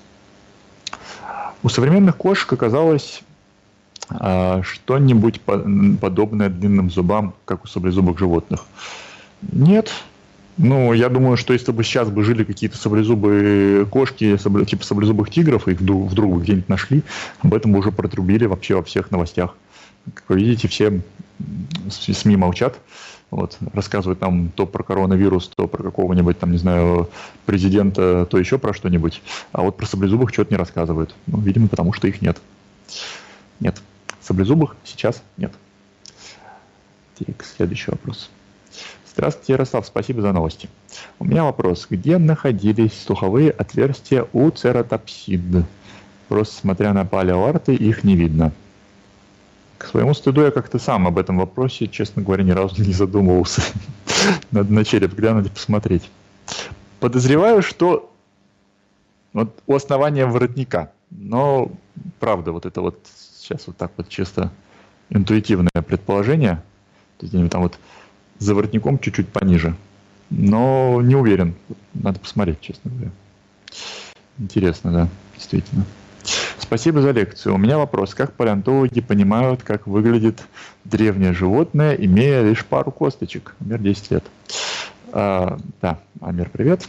У современных кошек оказалось что-нибудь подобное длинным зубам, как у саблезубых животных. Нет. Ну, я думаю, что если бы сейчас бы жили какие-то саблезубые кошки, типа саблезубых тигров, их вдруг бы где-нибудь нашли, об этом бы уже протрубили вообще во всех новостях. Как вы видите, все СМИ молчат. Вот, рассказывают нам то про коронавирус, то про какого-нибудь, там, не знаю, президента, то еще про что-нибудь. А вот про саблезубых что-то не рассказывают. Ну, видимо, потому что их нет. Нет. Саблезубых сейчас нет. Так, следующий вопрос. Здравствуйте, Ярослав, спасибо за новости. У меня вопрос. Где находились слуховые отверстия у цератопсид? Просто смотря на палеоарты, их не видно. К своему стыду я как-то сам об этом вопросе, честно говоря, ни разу не задумывался. Надо на череп глянуть и посмотреть. Подозреваю, что вот у основания воротника. Но, правда, вот это вот сейчас вот так вот чисто интуитивное предположение. То есть там вот за воротником чуть-чуть пониже. Но не уверен. Надо посмотреть, честно говоря. Интересно, да, действительно. Спасибо за лекцию. У меня вопрос. Как палеонтологи понимают, как выглядит древнее животное, имея лишь пару косточек? Амир, 10 лет. Да, Амир, привет.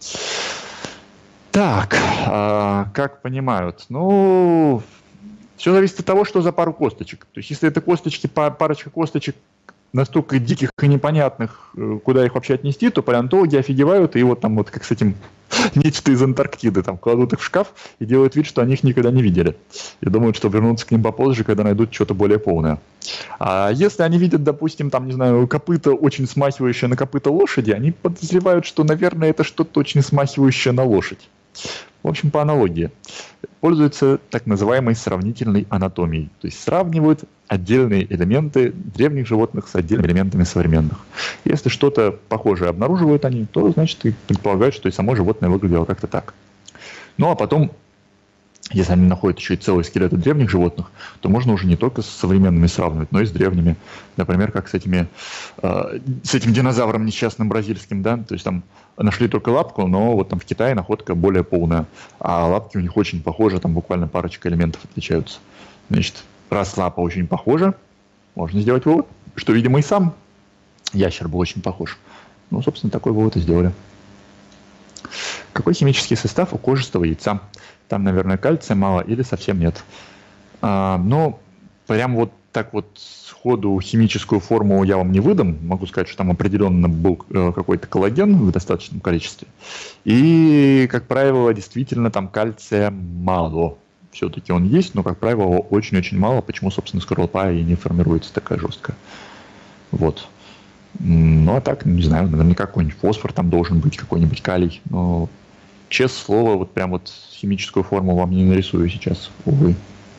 Так, как понимают? Ну, все зависит от того, что за пару косточек. То есть, если это косточки, парочка косточек настолько диких и непонятных, куда их вообще отнести, то палеонтологи офигевают, и вот там вот как с этим нечто из Антарктиды, там кладут их в шкаф и делают вид, что они их никогда не видели. И думают, что вернутся к ним попозже, когда найдут что-то более полное. А если они видят, допустим, там, не знаю, копыта, очень смахивающее на копыта лошади, они подозревают, что, наверное, это что-то очень смахивающее на лошадь. В общем, по аналогии. Пользуются так называемой сравнительной анатомией. То есть сравнивают отдельные элементы древних животных с отдельными элементами современных. Если что-то похожее обнаруживают они, то, значит, и предполагают, что и само животное выглядело как-то так. Ну, а потом, если они находят еще и целые скелеты древних животных, то можно уже не только с современными сравнивать, но и с древними. Например, как с этим динозавром несчастным бразильским, да, то есть там нашли только лапку, но вот там в Китае находка более полная, а лапки у них очень похожи, там буквально парочка элементов отличаются. Значит, раз лапа очень похожа, можно сделать вывод, что, видимо, и сам ящер был очень похож. Ну, собственно, такой вывод и сделали. Какой химический состав у кожистого яйца? Там, наверное, кальция мало или совсем нет. Но прям вот так вот сходу химическую формулу я вам не выдам. Могу сказать, что там определенно был какой-то коллаген в достаточном количестве. И, как правило, действительно там кальция мало. Все-таки он есть, но, как правило, очень-очень мало. Почему, собственно, скорлупа и не формируется такая жесткая. Вот. Ну, а так, не знаю, наверняка какой-нибудь фосфор там должен быть, какой-нибудь калий. Но, честное слово, вот прям вот химическую формулу вам не нарисую сейчас, увы.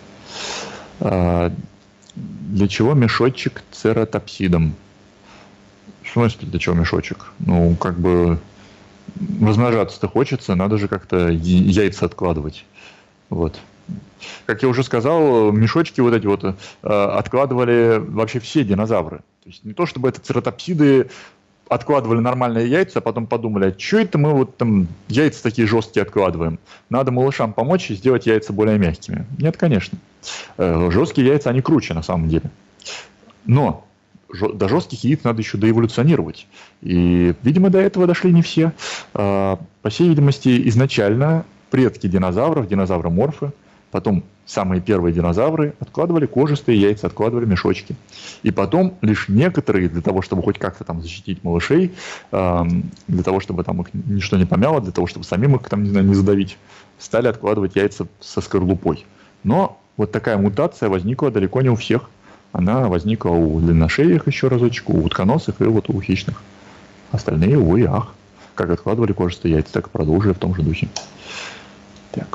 Для чего мешочек цератопсидом? В смысле, для чего мешочек? Ну, как бы размножаться-то хочется, надо же как-то яйца откладывать. Вот. Как я уже сказал, мешочки вот эти вот откладывали вообще все динозавры. То есть не то, чтобы это цератопсиды откладывали нормальные яйца, а потом подумали, а что это мы вот там яйца такие жесткие откладываем? Надо малышам помочь и сделать яйца более мягкими. Нет, конечно. Жесткие яйца, они круче на самом деле. Но до жестких яиц надо еще доэволюционировать. И, видимо, до этого дошли не все. По всей видимости, изначально предки динозавров, динозавроморфы, потом самые первые динозавры откладывали кожистые яйца, откладывали мешочки. И потом лишь некоторые, для того, чтобы хоть как-то там защитить малышей, для того, чтобы там их ничто не помяло, для того, чтобы самим их там, не знаю, не задавить, стали откладывать яйца со скорлупой. Но вот такая мутация возникла далеко не у всех. Она возникла у длинношеек еще разочек, у утконосых и вот у хищных. Остальные, увы и ах. Как откладывали кожистые яйца, так и продолжили в том же духе. Так.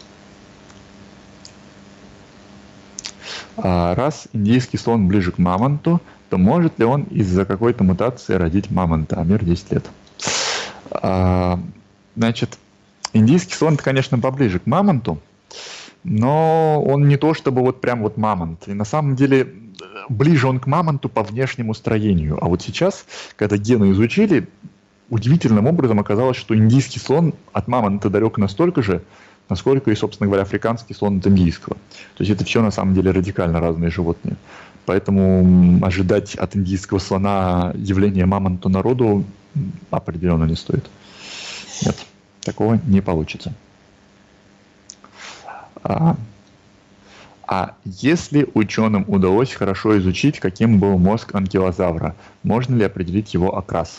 Раз индийский слон ближе к мамонту, то может ли он из-за какой-то мутации родить мамонта? Амир 10 лет. Значит, индийский слон, конечно, поближе к мамонту, но он не то чтобы вот прям вот мамонт. И на самом деле ближе он к мамонту по внешнему строению. А вот сейчас, когда гены изучили, удивительным образом оказалось, что индийский слон от мамонта далек настолько же, насколько и, собственно говоря, африканский слон от индийского. То есть это все на самом деле радикально разные животные. Поэтому ожидать от индийского слона явления мамонта народу определенно не стоит. Нет, такого не получится. А если ученым удалось хорошо изучить, каким был мозг анкилозавра, можно ли определить его окрас?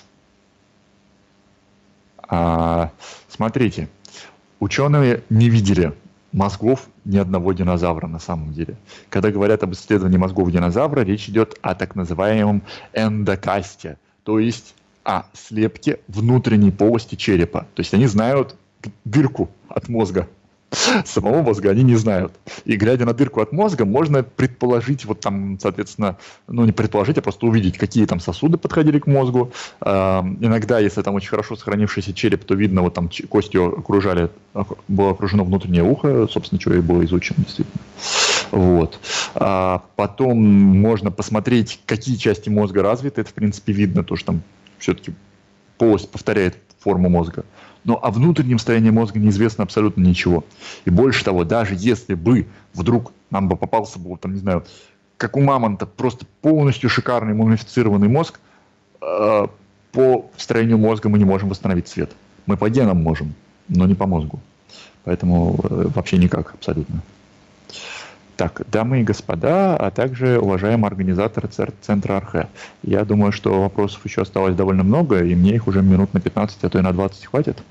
Смотрите. Ученые не видели мозгов ни одного динозавра на самом деле. Когда говорят об исследовании мозгов динозавра, речь идет о так называемом эндокасте, то есть о слепке внутренней полости черепа. То есть они знают дырку от мозга. Самого мозга они не знают. И глядя на дырку от мозга, можно предположить, вот там, соответственно, ну не предположить, а просто увидеть, какие там сосуды подходили к мозгу. Иногда, если там очень хорошо сохранившийся череп, то видно, вот там костью было окружено внутреннее ухо, собственно, что и было изучено действительно. Вот. Потом можно посмотреть, какие части мозга развиты. Это, в принципе, видно, то, что там все-таки полость повторяет форму мозга. Но о внутреннем состоянии мозга неизвестно абсолютно ничего. И больше того, даже если бы вдруг нам бы попался, там, не знаю, как у мамонта, просто полностью шикарный мумифицированный мозг, по строению мозга мы не можем восстановить цвет. Мы по генам можем, но не по мозгу. Поэтому вообще никак абсолютно. Так, дамы и господа, а также уважаемые организаторы Центра Архе. Я думаю, что вопросов еще осталось довольно много, и мне их уже минут на 15, а то и на 20 хватит.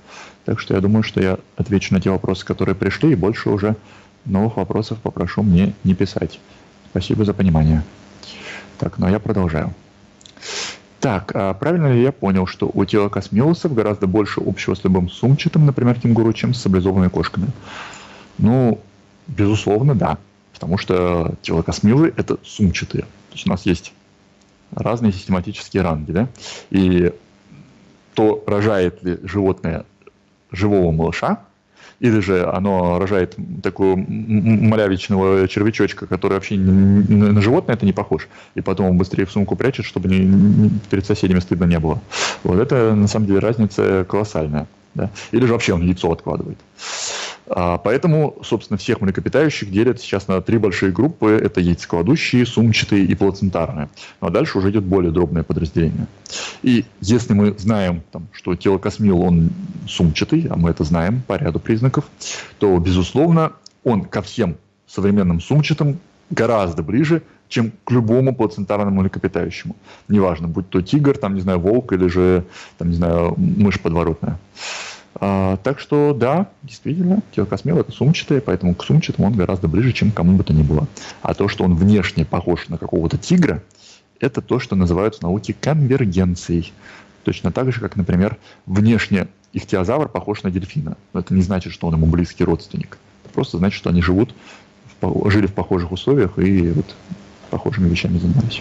Так что я думаю, что я отвечу на те вопросы, которые пришли, и больше уже новых вопросов попрошу мне не писать. Спасибо за понимание. Так, ну а я продолжаю. Так, правильно ли я понял, что у телокосмиусов гораздо больше общего с любым сумчатым, например, кенгуру, чем с саблезубыми кошками? Ну, безусловно, да. Потому что телокосмилы – это сумчатые. То есть у нас есть разные систематические ранги, да? И то, рожает ли животное живого малыша, или же оно рожает такого малявичного червячочка, который вообще на животное это не похож, и потом он быстрее в сумку прячет, чтобы перед соседями стыдно не было. Вот это, на самом деле, разница колоссальная. Да? Или же вообще он яйцо откладывает. Поэтому, собственно, всех млекопитающих делят сейчас на 3 большие группы. Это яйцекладущие, сумчатые и плацентарные. Ну а дальше уже идет более дробное подразделение. И если мы знаем, что телокосмил, он сумчатый, а мы это знаем по ряду признаков, то, безусловно, он ко всем современным сумчатым гораздо ближе, чем к любому плацентарному млекопитающему. Неважно, будь то тигр, волк или же, мышь подворотная. Так что, да, действительно, телокосмил – это сумчатые, поэтому к сумчатому он гораздо ближе, чем к кому бы то ни было. А то, что он внешне похож на какого-то тигра, это то, что называют в науке конвергенцией. Точно так же, как, например, внешне ихтиозавр похож на дельфина. Но это не значит, что он ему близкий родственник. Это просто значит, что они жили в похожих условиях и вот похожими вещами занимались.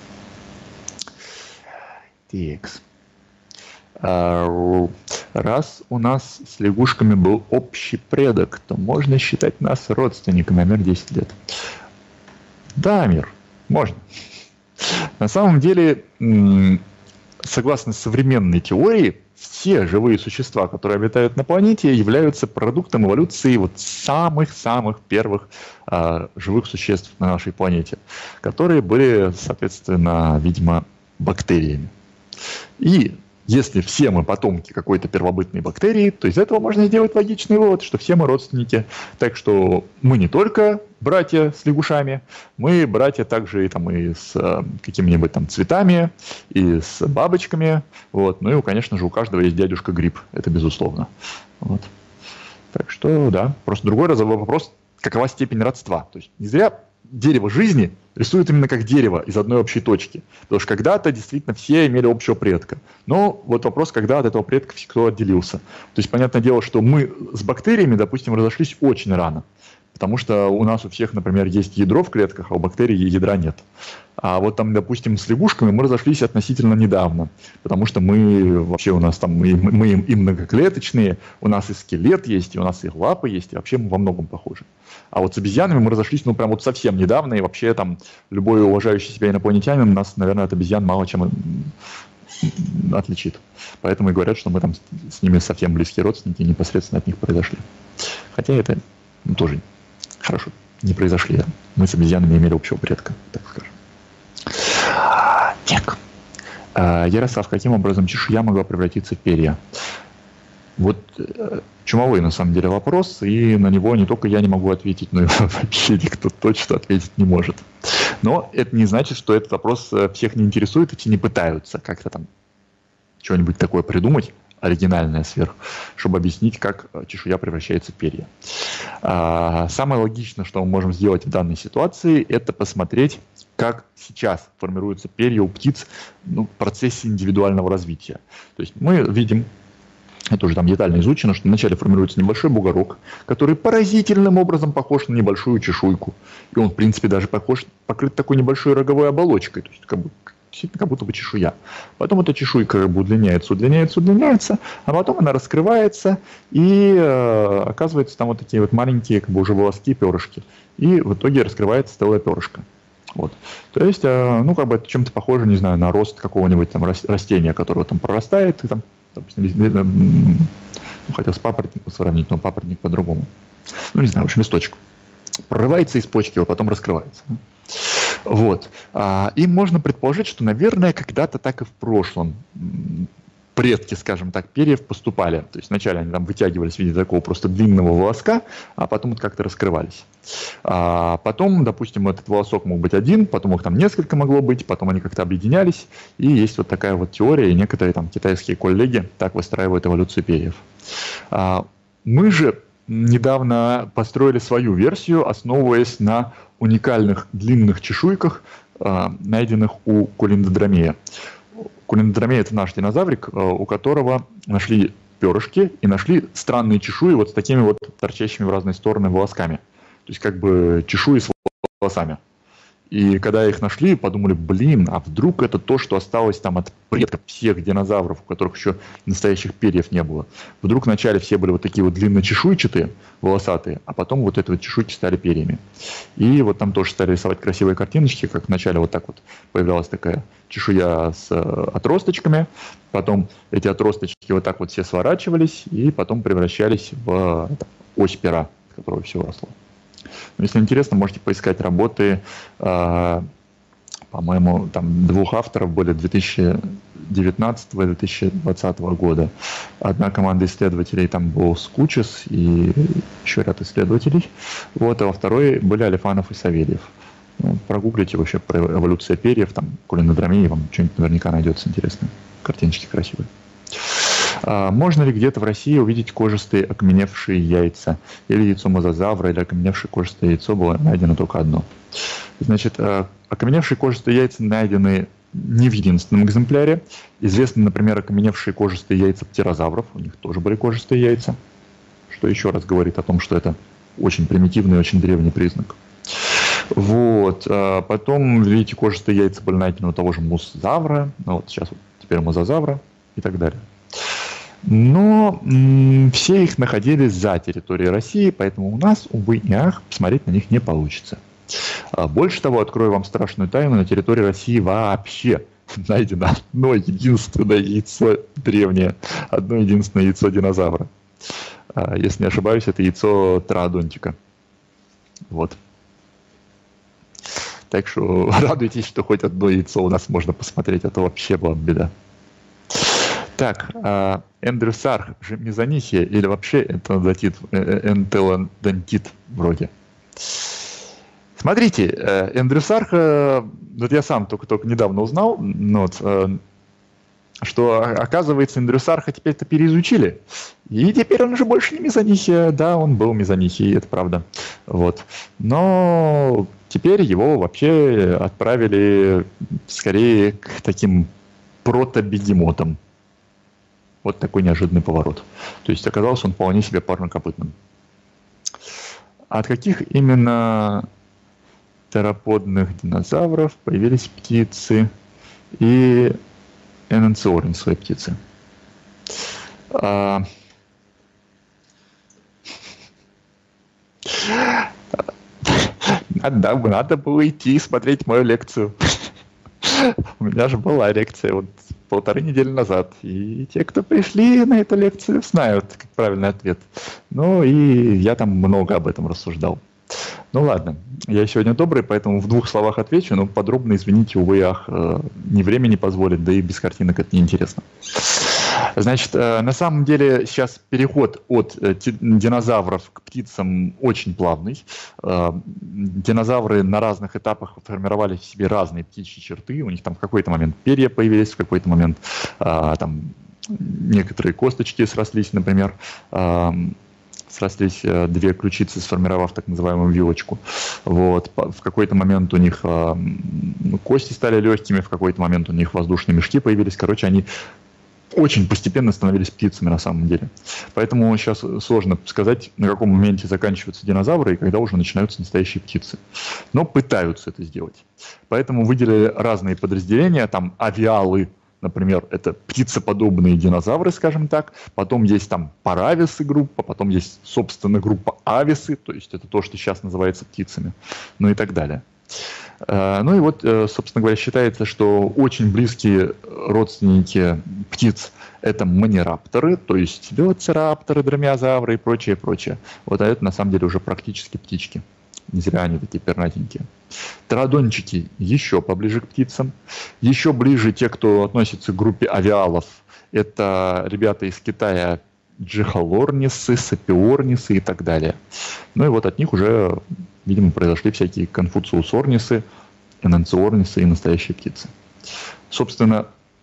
Текст. Раз у нас с лягушками был общий предок, то можно считать нас родственниками, Амир 10 лет. Да, Амир, можно. На самом деле, согласно современной теории, все живые существа, которые обитают на планете, являются продуктом эволюции вот самых-самых первых живых существ на нашей планете, которые были, соответственно, видимо, бактериями. И если все мы потомки какой-то первобытной бактерии, то из этого можно сделать логичный вывод, что все мы родственники. Так что мы не только братья с лягушами, мы братья также и с какими-нибудь цветами, и с бабочками. Вот. Ну и, конечно же, у каждого есть дядюшка гриб, это безусловно. Вот. Так что, да, просто другой вопрос, какова степень родства. То есть не зря дерево жизни рисуют именно как дерево из одной общей точки. Потому что когда-то действительно все имели общего предка. Но вот вопрос, когда от этого предка кто отделился. То есть, понятное дело, что мы с бактериями, допустим, разошлись очень рано. Потому что у нас у всех, например, есть ядро в клетках, а у бактерий ядра нет. А вот допустим, с лягушками мы разошлись относительно недавно. Потому что мы вообще у нас мы и многоклеточные, у нас и скелет есть, и у нас и лапы есть, и вообще мы во многом похожи. А вот с обезьянами мы разошлись, прям вот совсем недавно, и вообще любой уважающий себя инопланетянин нас, наверное, от обезьян мало чем отличит. Поэтому и говорят, что мы с ними совсем близкие родственники, и непосредственно от них произошли. Хотя это тоже хорошо, не произошли. Мы с обезьянами имели общего предка, так скажем. Так. Ярослав, каким образом чешуя могла превратиться в перья? Вот чумовой, на самом деле, вопрос, и на него не только я не могу ответить, но и вообще никто точно ответить не может. Но это не значит, что этот вопрос всех не интересует, и все не пытаются как-то что-нибудь такое придумать, оригинальное сверху, чтобы объяснить, как чешуя превращается в перья. Самое логичное, что мы можем сделать в данной ситуации, это посмотреть, как сейчас формируются перья у птиц в процессе индивидуального развития. То есть мы видим, это уже детально изучено, что вначале формируется небольшой бугорок, который поразительным образом похож на небольшую чешуйку. И он, в принципе, даже покрыт такой небольшой роговой оболочкой, то есть как будто бы чешуя. Потом эта чешуйка удлиняется, а потом она раскрывается, и оказывается, там вот такие вот маленькие уже волоски, перышки. И в итоге раскрывается целое перышко. Вот. То есть, это чем-то похоже, не знаю, на рост какого-нибудь растения, которое прорастает, и хотел с папоротником сравнить, но папоротник по-другому. Не знаю, в общем, листочек. Прорывается из почки, а потом раскрывается. Вот. И можно предположить, что, наверное, когда-то так и в прошлом предки, скажем так, перьев поступали. То есть вначале они вытягивались в виде такого просто длинного волоска, а потом как-то раскрывались. Потом, допустим, этот волосок мог быть один, потом их несколько могло быть, потом они как-то объединялись. И есть вот такая вот теория, и некоторые китайские коллеги так выстраивают эволюцию перьев. Мы же недавно построили свою версию, основываясь на уникальных длинных чешуйках, найденных у Кулиндодромея. Кулиндодромей — это наш динозаврик, у которого нашли перышки и нашли странные чешуи вот с такими вот торчащими в разные стороны волосками. То есть как бы чешуи с волосами. И когда их нашли, подумали, блин, а вдруг это то, что осталось там от предков всех динозавров, у которых еще настоящих перьев не было. Вдруг вначале все были вот такие вот длинночешуйчатые, волосатые, а потом вот эти вот чешуйки стали перьями. И вот там тоже стали рисовать красивые картиночки, как вначале вот так вот появлялась такая чешуя с отросточками, потом эти отросточки вот так вот все сворачивались и потом превращались в ось пера, с которого все росло. Если интересно, можете поискать работы, по-моему, там двух авторов были 2019 и 2020 года. Одна команда исследователей там был Скучес и еще ряд исследователей. Вот, а во второй были Алифанов и Савельев. Ну, прогуглите вообще про эволюцию перьев, там, Кулиндодромеи, вам что-нибудь наверняка найдется интересное. Картиночки красивые. Можно ли где-то в России увидеть кожистые окаменевшие яйца? Или яйцо мозазавра, или окаменевшее кожистое яйцо было найдено только одно? Значит, окаменевшие кожистые яйца найдены не в единственном экземпляре. Известны, например, окаменевшие кожистые яйца птерозавров. У них тоже были кожистые яйца. Что еще раз говорит о том, что это очень примитивный и очень древний признак. Вот. Потом, видите, кожистые яйца были найдены у того же мозазавра. Ну, вот сейчас вот теперь мозазавра и так далее. Но все их находились за территорией России, поэтому у нас, увы и ах, посмотреть на них не получится. Больше того, открою вам страшную тайну, на территории России вообще найдено одно единственное яйцо древнее, одно единственное яйцо динозавра. Если не ошибаюсь, это яйцо троодонтика. Вот. Так что радуйтесь, что хоть одно яйцо у нас можно посмотреть, а то вообще была беда. Так, эндрюсарх же мезонихия или вообще энтелодонтит вроде? Смотрите, эндрюсарха, вот я сам только недавно узнал, вот, что, оказывается, эндрюсарха теперь-то переизучили, и теперь он уже больше не мезонихия, да, он был мезонихией, это правда, вот, но теперь его вообще отправили скорее к таким протобегемотам. Вот такой неожиданный поворот. То есть оказался он вполне себе парнокопытным. От каких именно тероподных динозавров появились птицы и энанциорнисовые птицы? Надо было идти и смотреть мою лекцию. У меня же была лекция вот 1,5 недели назад. И те, кто пришли на эту лекцию, знают, как правильный ответ. Ну и я там много об этом рассуждал. Ну ладно, я сегодня добрый, поэтому в 2 словах отвечу, но подробно, извините, увы, ах, ни время не позволит, да и без картинок это неинтересно. Значит, на самом деле сейчас переход от динозавров к птицам очень плавный. Динозавры на разных этапах формировали в себе разные птичьи черты. У них там в какой-то момент перья появились, в какой-то момент там некоторые косточки срослись, например. Срослись 2 ключицы, сформировав так называемую вилочку. Вот. В какой-то момент у них кости стали легкими, в какой-то момент у них воздушные мешки появились. Короче, они очень постепенно становились птицами на самом деле. Поэтому сейчас сложно сказать, на каком моменте заканчиваются динозавры и когда уже начинаются настоящие птицы. Но пытаются это сделать. Поэтому выделили разные подразделения, там авиалы, например, это птицеподобные динозавры, скажем так. Потом есть там парависы группа, потом есть, собственно, группа ависы, то есть это то, что сейчас называется птицами, ну и так далее. Ну и вот, собственно говоря, считается, что очень близкие родственники птиц – это манирапторы, то есть велоцирапторы, дромеозавры и прочее, прочее. Вот, а это на самом деле уже практически птички. Не зря они такие пернатенькие. Троодончики еще поближе к птицам. Еще ближе те, кто относится к группе авиалов, это ребята из Китая, джихалорнисы, сапиорнисы и так далее. Ну и вот от них уже, видимо, произошли всякие конфуциусорнисы, энанциорнисы и настоящие птицы. Собственно,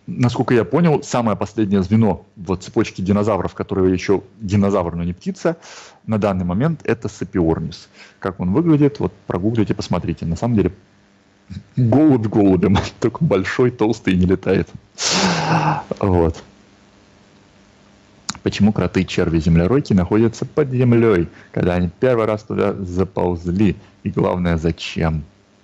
насколько я понял, самое последнее звено в цепочке динозавров, которые еще динозавр, но не птица, на данный момент это Сапиорнис. Как он выглядит, вот прогуглите, посмотрите. На самом деле голубь голубем, только большой, толстый и не летает. Вот. Почему кроты, черви, землеройки находятся под землей, когда они первый раз туда заползли? И главное, зачем?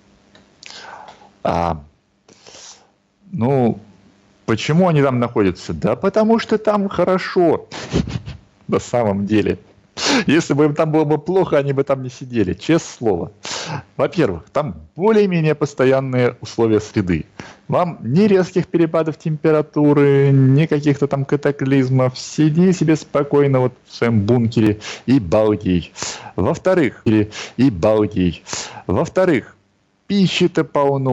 Почему они там находятся? Да потому что там хорошо. На самом деле. Если бы им там было бы плохо, они бы там не сидели. Честное слово. Во-первых, там более-менее постоянные условия среды. Вам ни резких перепадов температуры, ни каких-то там катаклизмов. Сиди себе спокойно вот в своем бункере и балдей. Во-вторых, пищи-то полно.